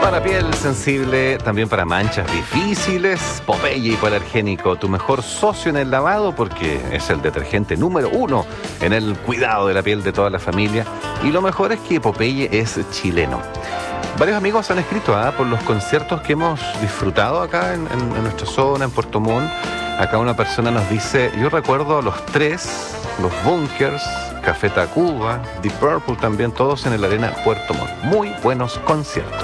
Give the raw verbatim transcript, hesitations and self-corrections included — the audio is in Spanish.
Para piel sensible, también para manchas difíciles, Popeye hipoalergénico, tu mejor socio en el lavado porque es el detergente número uno en el cuidado de la piel de toda la familia. Y lo mejor es que Popeye es chileno. Varios amigos han escrito ¿ah? por los conciertos que hemos disfrutado acá en, en, en nuestra zona, en Puerto Montt. Acá una persona nos dice, yo recuerdo los tres, los Bunkers, Café Tacuba, Deep Purple también, todos en el Arena Puerto Montt. Muy buenos conciertos.